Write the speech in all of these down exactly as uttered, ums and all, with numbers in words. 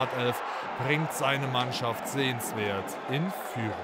Startelf bringt seine Mannschaft sehenswert in Führung.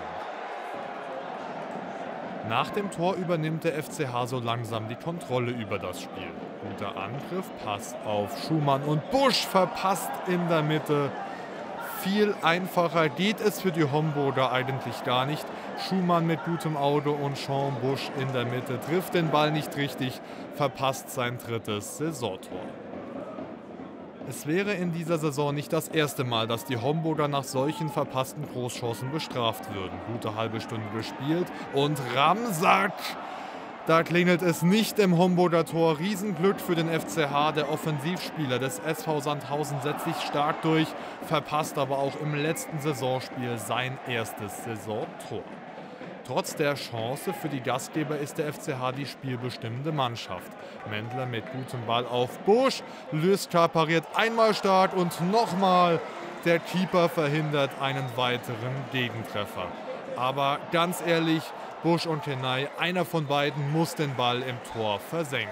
Nach dem Tor übernimmt der F C H so langsam die Kontrolle über das Spiel. Guter Angriff, Pass auf Schumann und Busch verpasst in der Mitte. Viel einfacher geht es für die Homburger eigentlich gar nicht. Schumann mit gutem Auto und Sean Busch in der Mitte trifft den Ball nicht richtig, verpasst sein drittes Saisontor. Es wäre in dieser Saison nicht das erste Mal, dass die Homburger nach solchen verpassten Großchancen bestraft würden. Gute halbe Stunde gespielt und Ramsack! Da klingelt es nicht im Homburger Tor. Riesenglück für den F C H. Der Offensivspieler des S V Sandhausen setzt sich stark durch, verpasst aber auch im letzten Saisonspiel sein erstes Saisontor. Trotz der Chance für die Gastgeber ist der F C H die spielbestimmende Mannschaft. Mendler mit gutem Ball auf Busch. Lüska pariert einmal stark und nochmal. Der Keeper verhindert einen weiteren Gegentreffer. Aber ganz ehrlich, Busch und Kenai, einer von beiden muss den Ball im Tor versenken.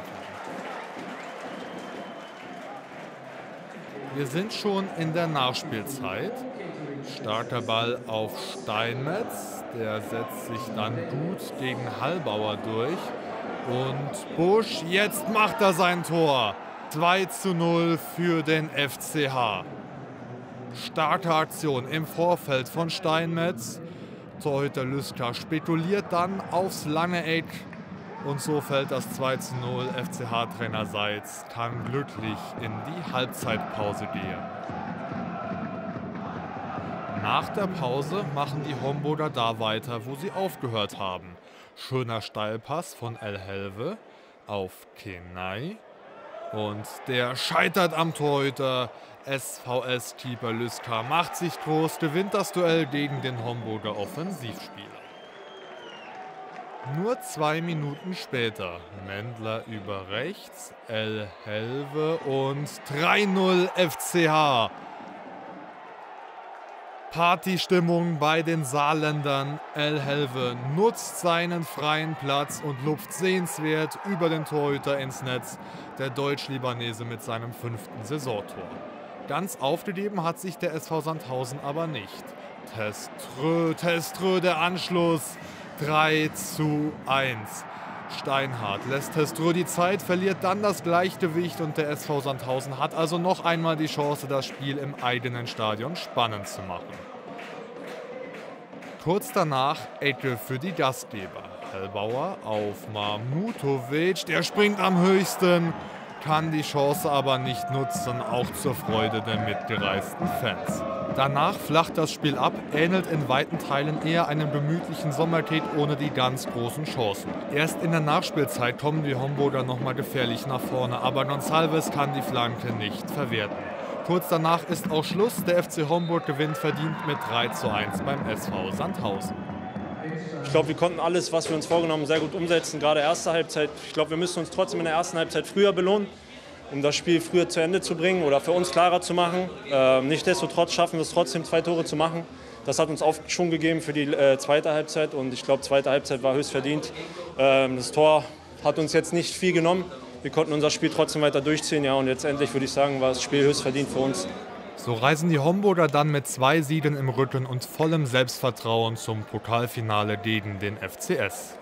Wir sind schon in der Nachspielzeit. Starker Ball auf Steinmetz. Der setzt sich dann gut gegen Hallbauer durch. Und Busch, jetzt macht er sein Tor. zwei zu null für den F C H. Starke Aktion im Vorfeld von Steinmetz. Torhüter Lüska spekuliert dann aufs lange Eck. Und so fällt das zwei zu null. F C H-Trainer Seitz kann glücklich in die Halbzeitpause gehen. Nach der Pause machen die Homburger da weiter, wo sie aufgehört haben. Schöner Steilpass von El Helve auf Kenai. Und der scheitert am Torhüter. S V S-Keeper Lüska macht sich groß, gewinnt das Duell gegen den Homburger Offensivspieler. Nur zwei Minuten später, Mendler über rechts, El Helve und drei null F C H. Partystimmung bei den Saarländern. El Helve nutzt seinen freien Platz und lupft sehenswert über den Torhüter ins Netz. Der Deutsch-Libanese mit seinem fünften Saisontor. Ganz aufgegeben hat sich der S V Sandhausen aber nicht. Teströ, Teströ, der Anschluss. drei zu eins. Steinhardt lässt Teströ die Zeit, verliert dann das Gleichgewicht und der S V Sandhausen hat also noch einmal die Chance, das Spiel im eigenen Stadion spannend zu machen. Kurz danach Ecke für die Gastgeber. Hallbauer auf Mahmutovic, der springt am höchsten, kann die Chance aber nicht nutzen, auch zur Freude der mitgereisten Fans. Danach flacht das Spiel ab, ähnelt in weiten Teilen eher einem gemütlichen Sommerkrieg ohne die ganz großen Chancen. Erst in der Nachspielzeit kommen die Homburger nochmal gefährlich nach vorne, aber Gonçalves kann die Flanke nicht verwerten. Kurz danach ist auch Schluss, der F C Homburg gewinnt verdient mit drei zu eins beim S V Sandhausen. Ich glaube, wir konnten alles, was wir uns vorgenommen haben, sehr gut umsetzen, gerade erste Halbzeit. Ich glaube, wir müssen uns trotzdem in der ersten Halbzeit früher belohnen, um das Spiel früher zu Ende zu bringen oder für uns klarer zu machen. Äh, Nichtsdestotrotz schaffen wir es trotzdem, zwei Tore zu machen. Das hat uns Aufschwung gegeben für die äh, zweite Halbzeit und ich glaube, zweite Halbzeit war höchst verdient. Ähm, das Tor hat uns jetzt nicht viel genommen. Wir konnten unser Spiel trotzdem weiter durchziehen, ja, und letztendlich würde ich sagen, war das Spiel höchst verdient für uns. So reisen die Homburger dann mit zwei Siegen im Rücken und vollem Selbstvertrauen zum Pokalfinale gegen den F C S.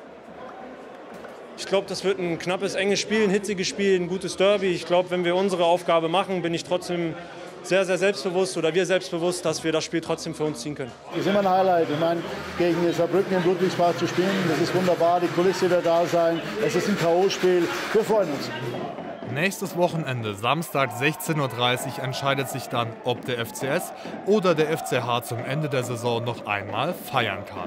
Ich glaube, das wird ein knappes, enges Spiel, ein hitziges Spiel, ein gutes Derby. Ich glaube, wenn wir unsere Aufgabe machen, bin ich trotzdem sehr, sehr selbstbewusst oder wir selbstbewusst, dass wir das Spiel trotzdem für uns ziehen können. Das ist immer ein Highlight. Ich meine, gegen Saarbrücken im Ludwigspark zu spielen, das ist wunderbar. Die Kulisse wird da sein. Es ist ein K O-Spiel. Wir freuen uns. Nächstes Wochenende, Samstag sechzehn Uhr dreißig, entscheidet sich dann, ob der F C S oder der F C H zum Ende der Saison noch einmal feiern kann.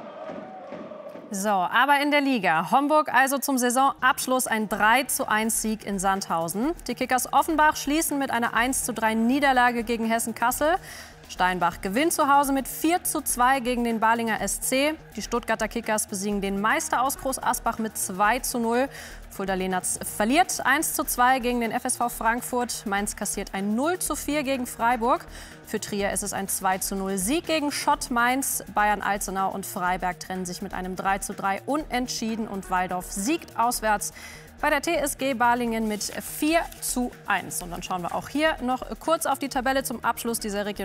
So, aber in der Liga. Homburg also zum Saisonabschluss ein drei zu eins Sieg in Sandhausen. Die Kickers Offenbach schließen mit einer eins zu drei Niederlage gegen Hessen-Kassel. Steinbach gewinnt zu Hause mit vier zu zwei gegen den Balinger S C. Die Stuttgarter Kickers besiegen den Meister aus Groß Asbach mit zwei zu null. Fulda-Lehnertz verliert eins zu zwei gegen den F S V Frankfurt. Mainz kassiert ein null zu vier gegen Freiburg. Für Trier ist es ein zwei zu null Sieg gegen Schott Mainz. Bayern-Alzenau und Freiberg trennen sich mit einem drei zu drei Unentschieden. Und Waldorf siegt auswärts bei der T S G Balingen mit vier zu eins. Und dann schauen wir auch hier noch kurz auf die Tabelle zum Abschluss dieser Region.